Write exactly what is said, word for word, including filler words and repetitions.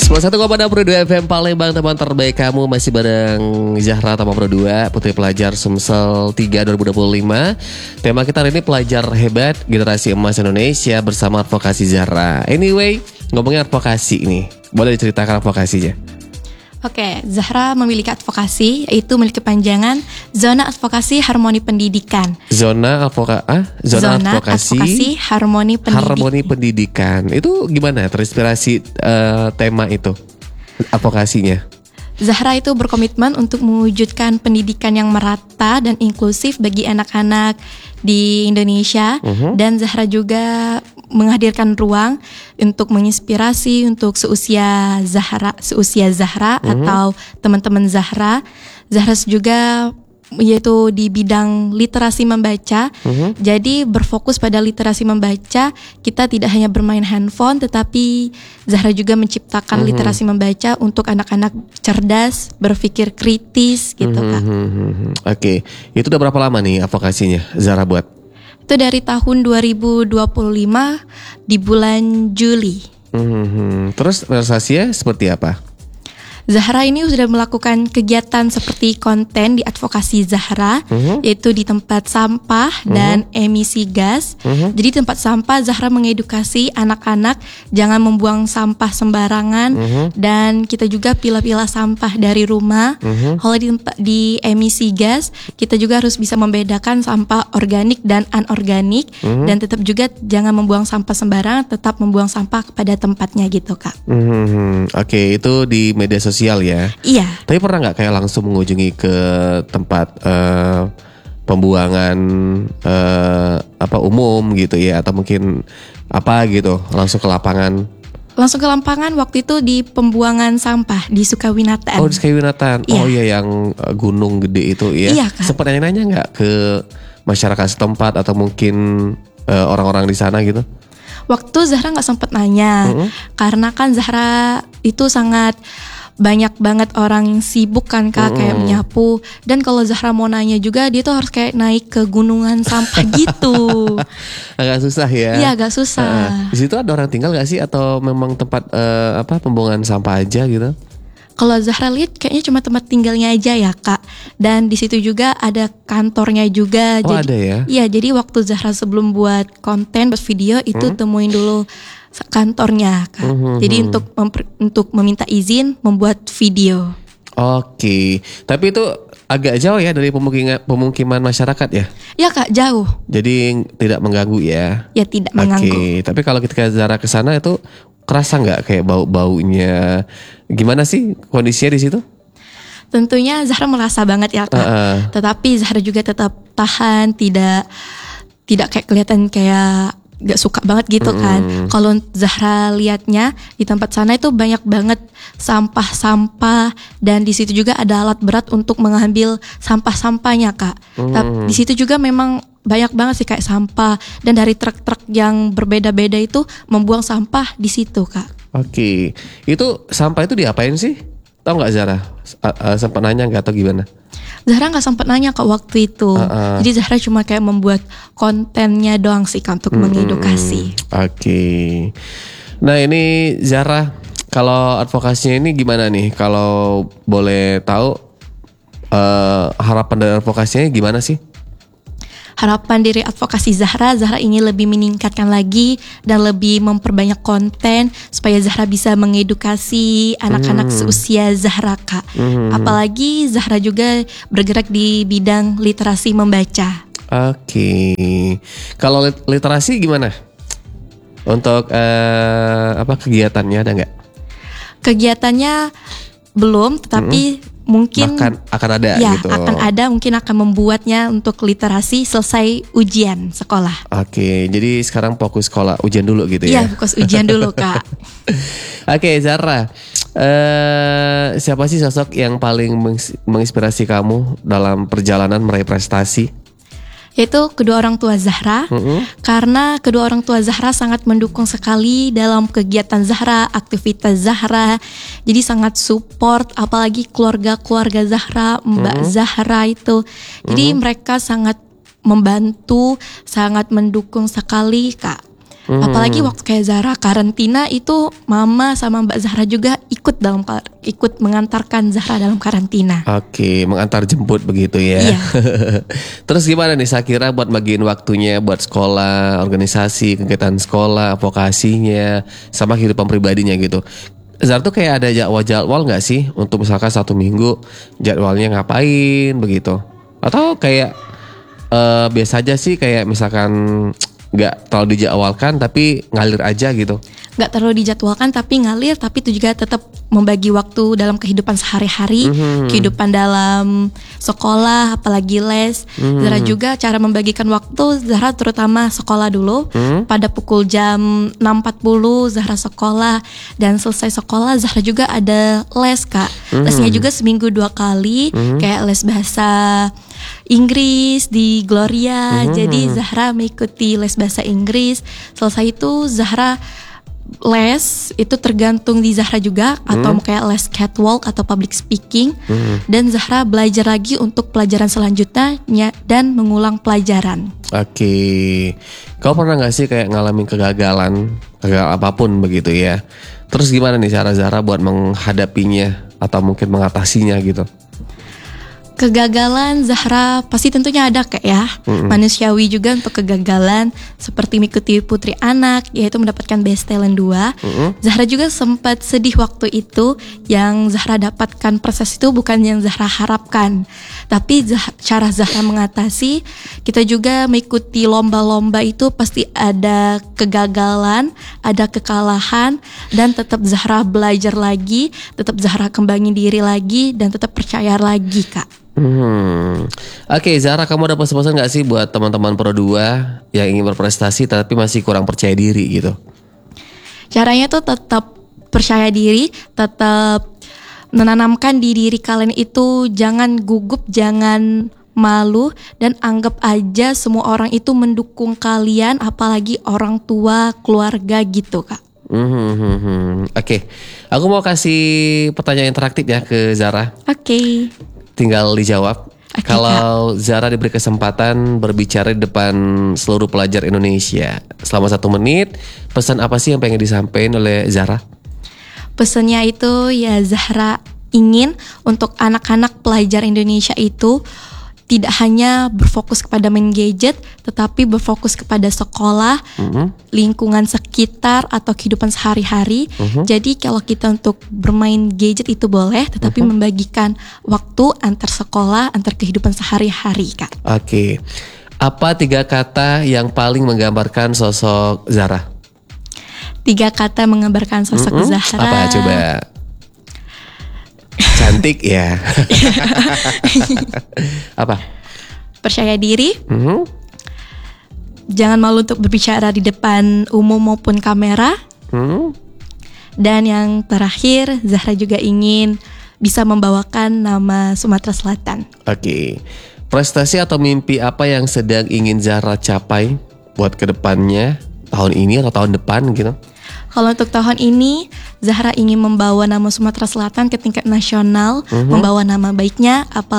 sembilan puluh satu koma enam dua F M Palembang, teman terbaik kamu. Masih bareng Zahra Tama Pro dua, Putri Pelajar Sumsel tiga dua ribu dua puluh lima. Tema kita hari ini pelajar hebat generasi emas Indonesia bersama advokasi Zahra. Anyway, ngomongin advokasi ini, boleh diceritakan advokasinya? Oke, Zahra memiliki advokasi, yaitu memiliki panjangan Zona Advokasi Harmoni Pendidikan. Zona advoka, ah? Zona, Zona advokasi, advokasi Harmoni Pendidikan. Harmoni Pendidikan. Itu gimana terinspirasi uh, tema itu, advokasinya? Zahra itu berkomitmen untuk mewujudkan pendidikan yang merata dan inklusif bagi anak-anak di Indonesia. Uh-huh. Dan Zahra juga menghadirkan ruang untuk menginspirasi untuk seusia Zahra, seusia Zahra uh-huh. atau teman-teman Zahra. Zahra juga yaitu di bidang literasi membaca. Uh-huh. Jadi berfokus pada literasi membaca. Kita tidak hanya bermain handphone, tetapi Zahra juga menciptakan uh-huh. literasi membaca untuk anak-anak cerdas, berpikir kritis gitu, uh-huh. Kak. Oke, okay. Itu udah berapa lama nih advokasinya Zahra buat? Itu dari tahun dua ribu dua puluh lima di bulan Juli. Uh-huh. Terus realisasinya seperti apa? Zahra ini sudah melakukan kegiatan seperti konten di advokasi Zahra, uh-huh. yaitu di tempat sampah uh-huh. dan emisi gas. Uh-huh. Jadi di tempat sampah Zahra mengedukasi anak-anak jangan membuang sampah sembarangan, uh-huh. dan kita juga pilah-pilah sampah dari rumah. Uh-huh. Kalau di tempat di emisi gas kita juga harus bisa membedakan sampah organik dan anorganik, uh-huh. dan tetap juga jangan membuang sampah sembarangan, tetap membuang sampah kepada tempatnya gitu, Kak. Uh-huh. Oke, okay, itu di media sosial. Sosial ya. Iya. Tapi pernah nggak kayak langsung mengunjungi ke tempat uh, pembuangan uh, apa umum gitu ya, atau mungkin apa gitu, langsung ke lapangan? Langsung ke lapangan waktu itu di pembuangan sampah di Sukawinatan. Oh, di Sukawinatan. Iya. Oh iya, yang gunung gede itu ya. Iya, Kak. Sempat nanya-nanya nggak ke masyarakat setempat atau mungkin uh, orang-orang di sana gitu? Waktu Zahra nggak sempat nanya, uh-huh. karena kan Zahra itu sangat banyak banget orang yang sibuk kan, Kak, mm. kayak menyapu. Dan kalau Zahra mau nanya juga, dia tuh harus kayak naik ke gunungan sampah gitu. Agak susah ya? Iya, agak susah. Uh, di situ ada orang tinggal gak sih, atau memang tempat uh, apa pembuangan sampah aja gitu? Kalau Zahra lihat kayaknya cuma tempat tinggalnya aja ya, Kak. Dan di situ juga ada kantornya juga. Oh, jadi, ada ya? Iya, jadi waktu Zahra sebelum buat konten, buat video itu hmm? temuin dulu kantornya, Kak. Mm-hmm. Jadi untuk memper, untuk meminta izin membuat video. Oke, tapi itu agak jauh ya dari pemukiman pemukiman masyarakat ya? Ya, Kak, jauh. Jadi tidak mengganggu ya? Ya, tidak mengganggu. Oke, tapi kalau kita Zahra ke sana itu kerasa nggak kayak bau-baunya? Gimana sih kondisinya di situ? Tentunya Zahra merasa banget ya, Kak. Uh-uh. Tetapi Zahra juga tetap tahan, tidak tidak kayak kelihatan kayak gak suka banget gitu kan. Mm. Kalau Zahra lihatnya di tempat sana itu banyak banget sampah-sampah, dan di situ juga ada alat berat untuk mengambil sampah-sampahnya, Kak. Mm. Tapi di situ juga memang banyak banget sih kayak sampah, dan dari truk-truk yang berbeda-beda itu membuang sampah di situ, Kak. Oke, itu sampah itu diapain sih? Tahu nggak Zahra? Uh, uh, sempat nanya nggak atau gimana? Zahra nggak sempat nanya Kak waktu itu. Uh-uh. Jadi Zahra cuma kayak membuat kontennya doang sih Kak, untuk hmm, mengedukasi. Oke. Okay. Nah ini Zahra, kalau advokasinya ini gimana nih? Kalau boleh tahu uh, harapan dari advokasinya gimana sih? Harapan dari advokasi Zahra, Zahra ingin lebih meningkatkan lagi dan lebih memperbanyak konten supaya Zahra bisa mengedukasi anak-anak hmm. seusia Zahra, Kak. Hmm. Apalagi Zahra juga bergerak di bidang literasi membaca. Oke. Okay. Kalau literasi gimana? Untuk uh, apa kegiatannya ada nggak? Kegiatannya belum, tetapi hmm. mungkin akan akan ada ya, gitu. akan ada, mungkin akan membuatnya untuk literasi selesai ujian sekolah. Oke, jadi sekarang fokus sekolah ujian dulu gitu ya? Iya, fokus ujian dulu Kak. Oke, Zahra, uh, siapa sih sosok yang paling menginspirasi kamu dalam perjalanan meraih prestasi? Yaitu kedua orang tua Zahra, mm-hmm. karena kedua orang tua Zahra sangat mendukung sekali dalam kegiatan Zahra, aktivitas Zahra. Jadi sangat support, apalagi keluarga-keluarga Zahra, Mbak mm-hmm. Zahra itu. Jadi mm-hmm. mereka sangat membantu, sangat mendukung sekali Kak. Hmm. Apalagi waktu kayak Zahra karantina itu mama sama Mbak Zahra juga ikut dalam ikut mengantarkan Zahra dalam karantina. Oke, mengantar jemput begitu ya. Iya. Terus gimana nih Sakira buat bagiin waktunya buat sekolah, organisasi, kegiatan sekolah, vokasinya, sama kehidupan pribadinya gitu. Zahra tuh kayak ada jadwal-jadwal nggak sih untuk misalkan satu minggu jadwalnya ngapain begitu? Atau kayak uh, biasa aja sih kayak misalkan nggak terlalu dijadwalkan tapi ngalir aja gitu? Nggak terlalu dijadwalkan tapi ngalir, tapi itu juga tetap membagi waktu dalam kehidupan sehari-hari, mm-hmm. kehidupan dalam sekolah, apalagi les. Mm-hmm. Zahra juga cara membagikan waktu, Zahra terutama sekolah dulu. Mm-hmm. Pada pukul jam enam empat puluh Zahra sekolah, dan selesai sekolah Zahra juga ada les Kak. Mm-hmm. Lesnya juga seminggu dua kali, mm-hmm. kayak les bahasa Inggris di Gloria. Mm-hmm. Jadi Zahra mengikuti les bahasa Inggris. Selesai itu Zahra les itu tergantung di Zahra juga, atau hmm. kayak les catwalk atau public speaking. hmm. Dan Zahra belajar lagi untuk pelajaran selanjutnya dan mengulang pelajaran. Oke, kau pernah gak sih kayak ngalamin kegagalan, gagal apapun begitu ya? Terus gimana nih cara Zahra buat menghadapinya atau mungkin mengatasinya gitu? Kegagalan Zahra pasti tentunya ada Kak ya. Mm-hmm. Manusiawi juga untuk kegagalan, seperti mengikuti Putri Anak yaitu mendapatkan Best Talent dua. Mm-hmm. Zahra juga sempat sedih waktu itu. Yang Zahra dapatkan proses itu bukan yang Zahra harapkan. Tapi Zah- cara Zahra mengatasi, kita juga mengikuti lomba-lomba itu pasti ada kegagalan, ada kekalahan, dan tetap Zahra belajar lagi, tetap Zahra kembangin diri lagi, dan tetap percaya lagi Kak. Hmm. Oke, okay, Zahra, kamu ada pesan-pesan gak sih buat teman-teman Pro dua yang ingin berprestasi tapi masih kurang percaya diri gitu? Caranya tuh tetap percaya diri, tetap menanamkan di diri kalian itu jangan gugup, jangan malu, dan anggap aja semua orang itu mendukung kalian, apalagi orang tua, keluarga gitu Kak. Hmm, hmm, hmm. Oke, okay. Aku mau kasih pertanyaan interaktif ya ke Zahra. Oke. Okay. Tinggal dijawab. Okay, kalau Kak Zahra diberi kesempatan berbicara di depan seluruh pelajar Indonesia selama satu menit, pesan apa sih yang pengen disampaikan oleh Zahra? Pesannya itu ya Zahra ingin untuk anak-anak pelajar Indonesia itu tidak hanya berfokus kepada main gadget, tetapi berfokus kepada sekolah, uh-huh. lingkungan sekitar atau kehidupan sehari-hari. Uh-huh. Jadi kalau kita untuk bermain gadget itu boleh, tetapi uh-huh. membagikan waktu antar sekolah, antar kehidupan sehari-hari Kak. Oke, okay. Apa tiga kata yang paling menggambarkan sosok Zahra? Tiga kata menggambarkan sosok uh-huh. Zahra. Apa coba? Cantik ya. Apa? Percaya diri. Mm-hmm. Jangan malu untuk berbicara di depan umum maupun kamera. Mm-hmm. Dan yang terakhir, Zahra juga ingin bisa membawakan nama Sumatera Selatan. Oke. Okay. Prestasi atau mimpi apa yang sedang ingin Zahra capai buat kedepannya, tahun ini atau tahun depan gitu? Kalau untuk tahun ini, Zahra ingin membawa nama Sumatera Selatan ke tingkat nasional, uh-huh. membawa nama baiknya, apa